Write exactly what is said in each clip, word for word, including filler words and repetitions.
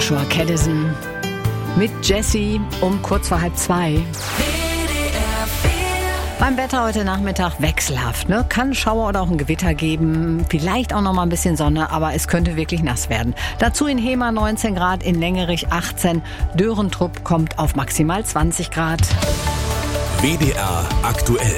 Joshua Caddison mit Jessie um kurz vor halb zwei. Beim Wetter heute Nachmittag wechselhaft, ne? Kann Schauer oder auch ein Gewitter geben, vielleicht auch noch mal ein bisschen Sonne, aber es könnte wirklich nass werden. Dazu in Hemer neunzehn Grad, in Längerich achtzehn, Dörentrupp kommt auf maximal zwanzig Grad. W D R aktuell.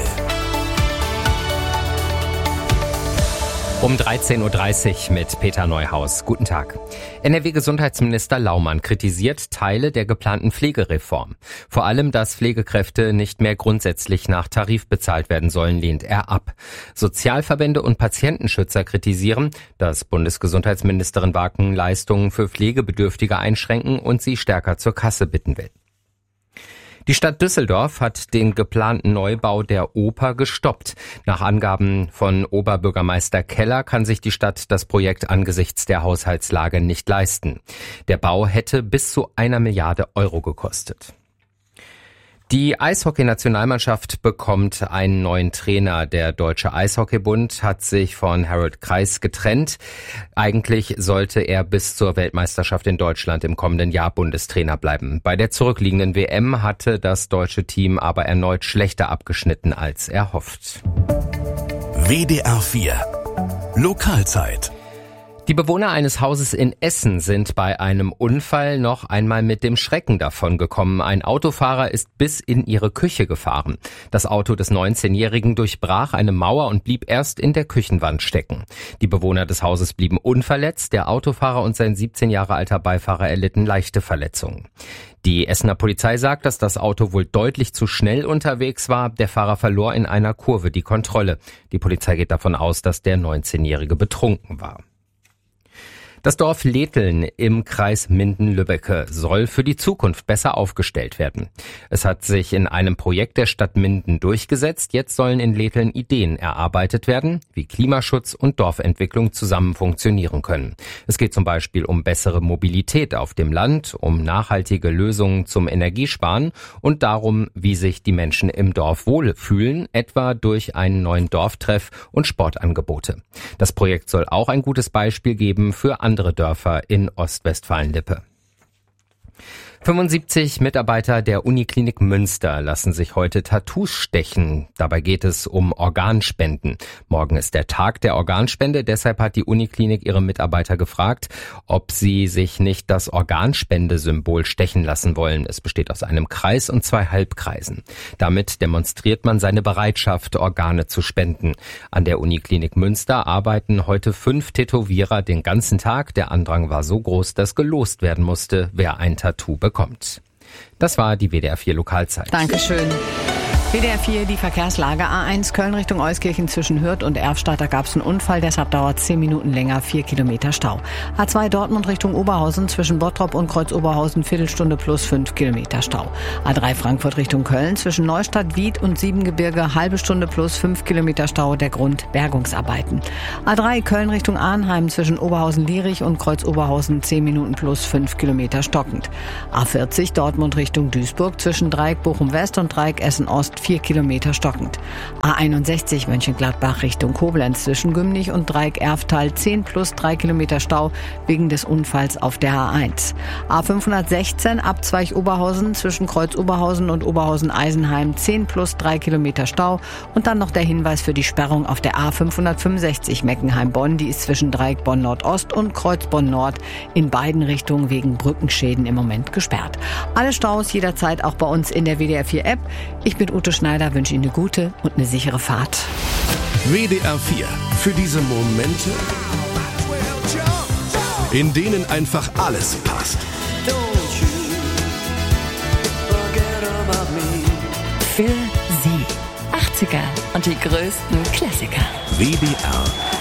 Um dreizehn Uhr dreißig mit Peter Neuhaus. Guten Tag. N R W-Gesundheitsminister Laumann kritisiert Teile der geplanten Pflegereform. Vor allem, dass Pflegekräfte nicht mehr grundsätzlich nach Tarif bezahlt werden sollen, lehnt er ab. Sozialverbände und Patientenschützer kritisieren, dass Bundesgesundheitsministerin Wagen Leistungen für Pflegebedürftige einschränken und sie stärker zur Kasse bitten will. Die Stadt Düsseldorf hat den geplanten Neubau der Oper gestoppt. Nach Angaben von Oberbürgermeister Keller kann sich die Stadt das Projekt angesichts der Haushaltslage nicht leisten. Der Bau hätte bis zu einer Milliarde Euro gekostet. Die Eishockey-Nationalmannschaft bekommt einen neuen Trainer. Der Deutsche Eishockeybund hat sich von Harold Kreis getrennt. Eigentlich sollte er bis zur Weltmeisterschaft in Deutschland im kommenden Jahr Bundestrainer bleiben. Bei der zurückliegenden W M hatte das deutsche Team aber erneut schlechter abgeschnitten als erhofft. W D R vier Lokalzeit. Die Bewohner eines Hauses in Essen sind bei einem Unfall noch einmal mit dem Schrecken davongekommen. Ein Autofahrer ist bis in ihre Küche gefahren. Das Auto des neunzehnjährigen durchbrach eine Mauer und blieb erst in der Küchenwand stecken. Die Bewohner des Hauses blieben unverletzt. Der Autofahrer und sein siebzehn Jahre alter Beifahrer erlitten leichte Verletzungen. Die Essener Polizei sagt, dass das Auto wohl deutlich zu schnell unterwegs war. Der Fahrer verlor in einer Kurve die Kontrolle. Die Polizei geht davon aus, dass der neunzehnjährige betrunken war. Das Dorf Letheln im Kreis Minden-Lübbecke soll für die Zukunft besser aufgestellt werden. Es hat sich in einem Projekt der Stadt Minden durchgesetzt. Jetzt sollen in Letheln Ideen erarbeitet werden, wie Klimaschutz und Dorfentwicklung zusammen funktionieren können. Es geht zum Beispiel um bessere Mobilität auf dem Land, um nachhaltige Lösungen zum Energiesparen und darum, wie sich die Menschen im Dorf wohlfühlen, etwa durch einen neuen Dorftreff und Sportangebote. Das Projekt soll auch ein gutes Beispiel geben für andere Dörfer in Ostwestfalen-Lippe. fünfundsiebzig Mitarbeiter der Uniklinik Münster lassen sich heute Tattoos stechen. Dabei geht es um Organspenden. Morgen ist der Tag der Organspende, deshalb hat die Uniklinik ihre Mitarbeiter gefragt, ob sie sich nicht das Organspendesymbol stechen lassen wollen. Es besteht aus einem Kreis und zwei Halbkreisen. Damit demonstriert man seine Bereitschaft, Organe zu spenden. An der Uniklinik Münster arbeiten heute fünf Tätowierer den ganzen Tag. Der Andrang war so groß, dass gelost werden musste, wer ein Tattoo bekommt. Das war die W D R vier Lokalzeit. Dankeschön. W D R vier, die Verkehrslage. A eins Köln Richtung Euskirchen zwischen Hürth und Erfstadt. Da gab es einen Unfall, deshalb dauert es zehn Minuten länger, vier Kilometer Stau. A zwei Dortmund Richtung Oberhausen zwischen Bottrop und Kreuz Oberhausen, Viertelstunde plus fünf Kilometer Stau. A drei Frankfurt Richtung Köln zwischen Neustadt, Wied und Siebengebirge, halbe Stunde plus fünf Kilometer Stau, der Grund Bergungsarbeiten. A drei Köln Richtung Arnheim zwischen Oberhausen-Lierich und Kreuz Oberhausen, zehn Minuten plus fünf Kilometer stockend. A vierzig Dortmund Richtung Duisburg zwischen Dreieck Bochum West und Dreieck Essen Ost, vier Kilometer stockend. A einundsechzig Mönchengladbach Richtung Koblenz zwischen Gümnich und Dreieck Erftal, zehn plus drei Kilometer Stau wegen des Unfalls auf der A eins. A fünfhundertsechzehn Abzweig Oberhausen zwischen Kreuz Oberhausen und Oberhausen-Eisenheim, zehn plus drei Kilometer Stau. Und dann noch der Hinweis für die Sperrung auf der A fünfhundertfünfundsechzig Meckenheim-Bonn. Die ist zwischen Dreieck Bonn Nordost und Kreuz Bonn Nord in beiden Richtungen wegen Brückenschäden im Moment gesperrt. Alle Staus jederzeit auch bei uns in der W D R vier App. Ich bin Ute Schneider, wünsche Ihnen eine gute und eine sichere Fahrt. W D R vier. Für diese Momente, in denen einfach alles passt. Für Sie. achtziger und die größten Klassiker. W D R